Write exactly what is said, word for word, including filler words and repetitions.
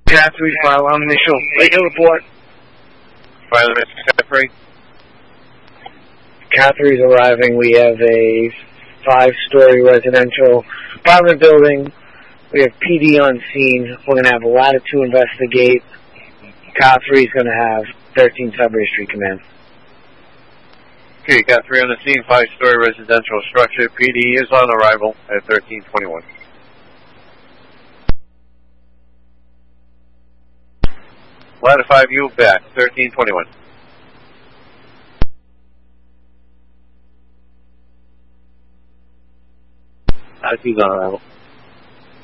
Cat three, file on initial radio report. File on Cat three. Cat three is arriving. We have a five-story residential apartment building. We have P D on scene. We're going to have a ladder to investigate. Cat three is going to have thirteen Sudbury Street command. Okay, Cat three on the scene, five-story residential structure. P D is on arrival at thirteen twenty-one. Ladder five, you back, thirteen twenty-one. Ladder two's on arrival.